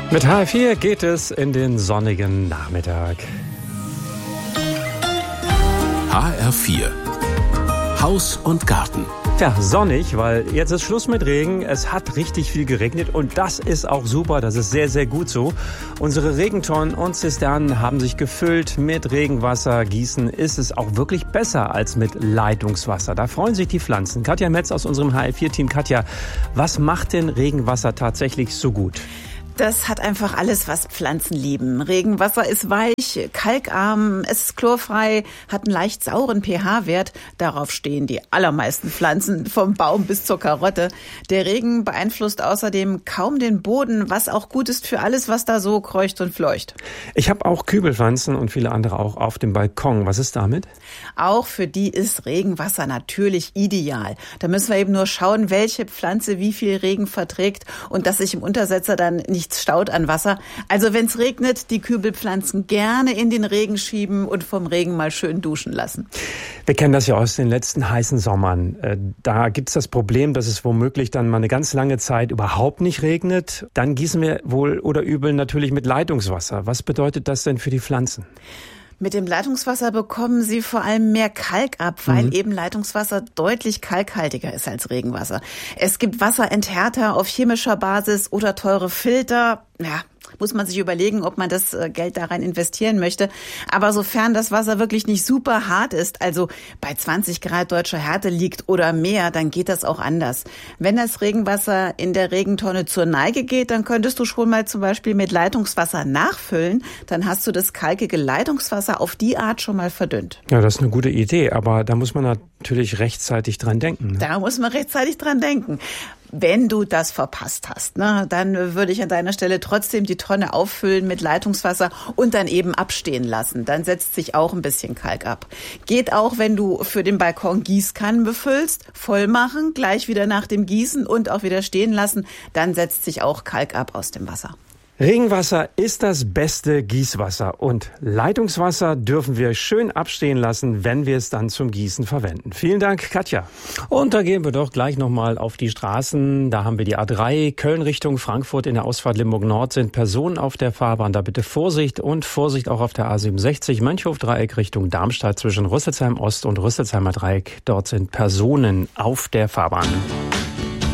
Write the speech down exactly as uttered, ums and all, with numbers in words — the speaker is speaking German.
Mit H R vier geht es in den sonnigen Nachmittag. H R vier Haus und Garten. Ja, sonnig, weil jetzt ist Schluss mit Regen. Es hat richtig viel geregnet und das ist auch super. Das ist sehr, sehr gut so. Unsere Regentonnen und Zisternen haben sich gefüllt mit Regenwasser. Gießen ist es auch wirklich besser als mit Leitungswasser. Da freuen sich die Pflanzen. Katja Metz aus unserem H R vier Team. Katja, was macht denn Regenwasser tatsächlich so gut? Das hat einfach alles, was Pflanzen lieben. Regenwasser ist weich, kalkarm, es ist chlorfrei, hat einen leicht sauren pH-Wert. Darauf stehen die allermeisten Pflanzen, vom Baum bis zur Karotte. Der Regen beeinflusst außerdem kaum den Boden, was auch gut ist für alles, was da so kreucht und fleucht. Ich habe auch Kübelpflanzen und viele andere auch auf dem Balkon. Was ist damit? Auch für die ist Regenwasser natürlich ideal. Da müssen wir eben nur schauen, welche Pflanze wie viel Regen verträgt und dass sich im Untersetzer dann nicht staut an Wasser. Also wenn es regnet, die Kübelpflanzen gerne in den Regen schieben und vom Regen mal schön duschen lassen. Wir kennen das ja aus den letzten heißen Sommern. Da gibt es das Problem, dass es womöglich dann mal eine ganz lange Zeit überhaupt nicht regnet. Dann gießen wir wohl oder übel natürlich mit Leitungswasser. Was bedeutet das denn für die Pflanzen? Mit dem Leitungswasser bekommen sie vor allem mehr Kalk ab, weil mhm. eben Leitungswasser deutlich kalkhaltiger ist als Regenwasser. Es gibt Wasserenthärter auf chemischer Basis oder teure Filter. Ja, muss man sich überlegen, ob man das Geld da rein investieren möchte. Aber sofern das Wasser wirklich nicht super hart ist, also bei zwanzig Grad deutscher Härte liegt oder mehr, dann geht das auch anders. Wenn das Regenwasser in der Regentonne zur Neige geht, dann könntest du schon mal zum Beispiel mit Leitungswasser nachfüllen. Dann hast du das kalkige Leitungswasser auf die Art schon mal verdünnt. Ja, das ist eine gute Idee, aber da muss man natürlich rechtzeitig dran denken. Ne? Da muss man rechtzeitig dran denken. Wenn du das verpasst hast, ne, dann würde ich an deiner Stelle trotzdem die Tonne auffüllen mit Leitungswasser und dann eben abstehen lassen. Dann setzt sich auch ein bisschen Kalk ab. Geht auch, wenn du für den Balkon Gießkannen befüllst, voll machen, gleich wieder nach dem Gießen und auch wieder stehen lassen. Dann setzt sich auch Kalk ab aus dem Wasser. Regenwasser ist das beste Gießwasser und Leitungswasser dürfen wir schön abstehen lassen, wenn wir es dann zum Gießen verwenden. Vielen Dank, Katja. Und da gehen wir doch gleich nochmal auf die Straßen. Da haben wir die A drei, Köln Richtung Frankfurt. In der Ausfahrt Limburg Nord sind Personen auf der Fahrbahn. Da bitte Vorsicht und Vorsicht auch auf der A siebenundsechzig, Mönchhof-Dreieck Richtung Darmstadt zwischen Rüsselsheim Ost und Rüsselsheimer Dreieck. Dort sind Personen auf der Fahrbahn.